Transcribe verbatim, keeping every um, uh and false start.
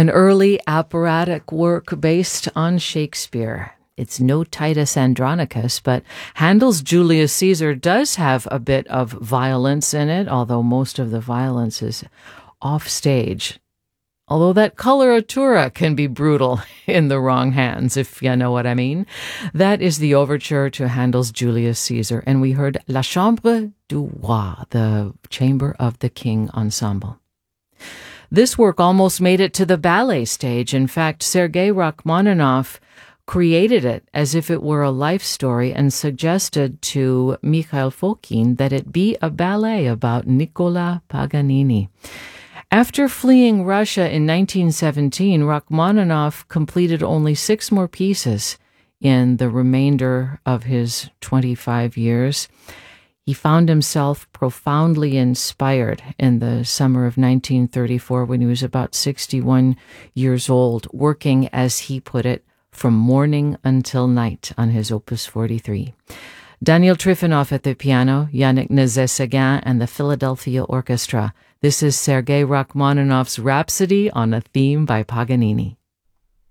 an early operatic work based on Shakespeare. It's no Titus Andronicus, but Handel's Julius Caesar does have a bit of violence in it, although most of the violence is off stage. Although that coloratura can be brutal in the wrong hands, if you know what I mean. That is the overture to Handel's Julius Caesar, and we heard La Chambre du Roi, the Chamber of the King ensemble. This work almost made it to the ballet stage. In fact, Sergei Rachmaninoff created it as if it were a life story and suggested to Mikhail Fokine that it be a ballet about Nicola Paganini. After fleeing Russia in nineteen seventeen, Rachmaninoff completed only six more pieces in the remainder of his twenty-five years. He found himself profoundly inspired in the summer of nineteen thirty-four when he was about sixty-one years old, working, as he put it, from morning until night on his Opus forty-three. Daniel Trifonov at the piano, Yannick Nézet-Séguin and the Philadelphia Orchestra. This is Sergei Rachmaninoff's Rhapsody on a Theme by Paganini.